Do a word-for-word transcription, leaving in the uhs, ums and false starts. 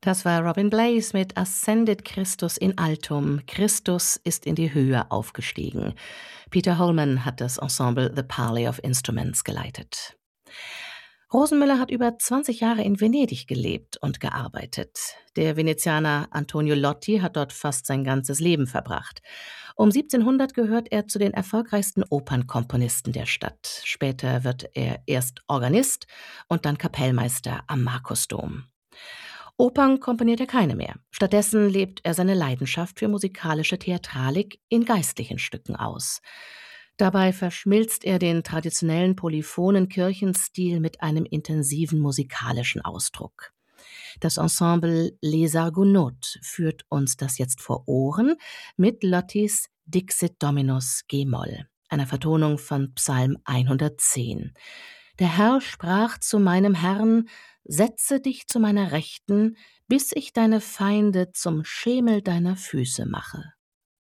Das war Robin Blaze mit Ascended Christus in Altum. Christus ist in die Höhe aufgestiegen. Peter Holman hat das Ensemble The Parley of Instruments geleitet. Rosenmüller hat über zwanzig Jahre in Venedig gelebt und gearbeitet. Der Venezianer Antonio Lotti hat dort fast sein ganzes Leben verbracht. Um siebzehnhundert gehört er zu den erfolgreichsten Opernkomponisten der Stadt. Später wird er erst Organist und dann Kapellmeister am Markusdom. Opern komponiert er keine mehr. Stattdessen lebt er seine Leidenschaft für musikalische Theatralik in geistlichen Stücken aus. Dabei verschmilzt er den traditionellen polyphonen Kirchenstil mit einem intensiven musikalischen Ausdruck. Das Ensemble Les Argonautes führt uns das jetzt vor Ohren mit Lottis Dixit Dominus G-Moll, einer Vertonung von Psalm hundertzehn. Der Herr sprach zu meinem Herrn: Setze dich zu meiner Rechten, bis ich deine Feinde zum Schemel deiner Füße mache.